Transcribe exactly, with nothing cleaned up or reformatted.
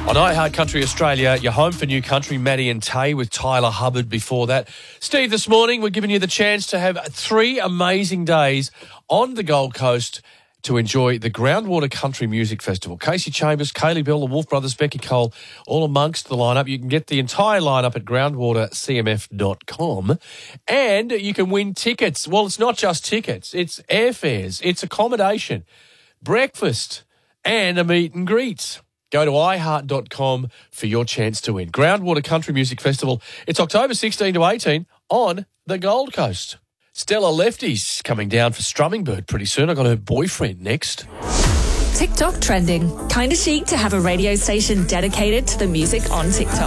On iHeart Country Australia, your home for new country, Maddie and Tay with Tyler Hubbard before that. Steve, this morning we're giving you the chance to have three amazing days on the Gold Coast to enjoy the Groundwater Country Music Festival. Casey Chambers, Kaylee Bell, the Wolf Brothers, Becky Cole, all amongst the lineup. You can get the entire lineup at groundwater c m f dot com, and you can win tickets. Well, it's not just tickets. It's airfares, it's accommodation, breakfast, and a meet and greet. Go to i heart dot com for your chance to win. Groundwater Country Music Festival. It's October sixteenth to eighteenth on the Gold Coast. Stella Lefty's coming down for Strumming Bird pretty soon. I got her boyfriend next. TikTok trending. Kinda chic to have a radio station dedicated to the music on TikTok.